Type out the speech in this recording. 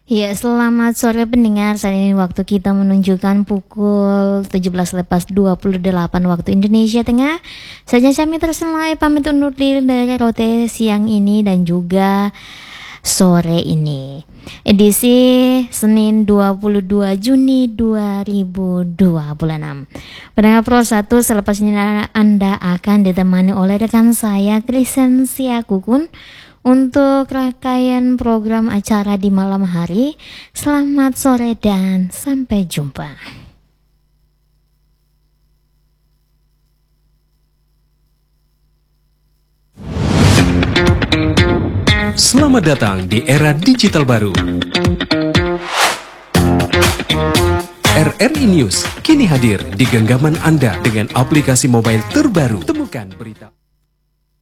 Ya, selamat sore pendengar. Saat ini waktu kita menunjukkan pukul 17.28 waktu Indonesia Tengah. Saja kami terselai pamit undur diri dari Rote siang ini dan juga sore ini. Edisi Senin 22 Juni 2026. Pendengar Pro 1, selepas ini Anda akan ditemani oleh rekan saya Kristen Siakukun untuk rangkaian program acara di malam hari. Selamat sore dan sampai jumpa. Selamat datang di era digital baru. RRI News kini hadir di genggaman Anda dengan aplikasi mobile terbaru. Temukan berita